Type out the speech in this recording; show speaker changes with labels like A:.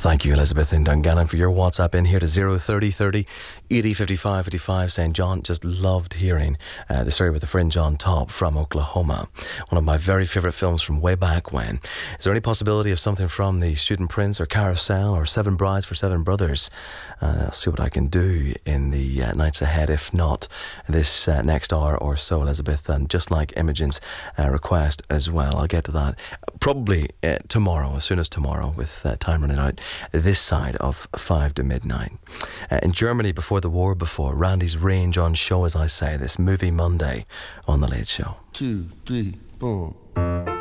A: Thank you, Elizabeth in Dungannon, for your WhatsApp in here to 03030 80 55 55, saying, John, just loved hearing the story with the fringe on top from Oklahoma. One of my very favourite films from way back when. Is there any possibility of something from The Student Prince or Carousel or Seven Brides for Seven Brothers? I'll see what I can do in the nights ahead. If not, this next hour or so, Elizabeth, and just like Imogen's request as well, I'll get to that probably tomorrow, as soon as tomorrow, with time running out this side of 5 to midnight. In Germany, before the war, before Randy's Range on show, as I say, this Movie Monday on The Late Show.
B: 2, 3, 4.